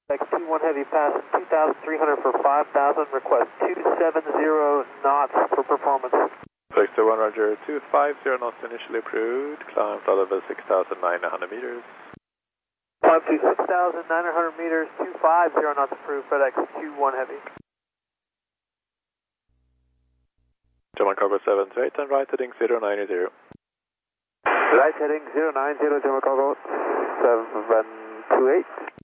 X21 Heavy passing 2,300 for 5,000, request 270 knots for performance. X21 Roger, 250 knots initially approved, climb flight level 6,900 meters. Climb to 6,900 meters, 250 knots approved, FedEx 21 Heavy. German Cargo 728 and right heading 090. Right heading 090, German Cargo 728.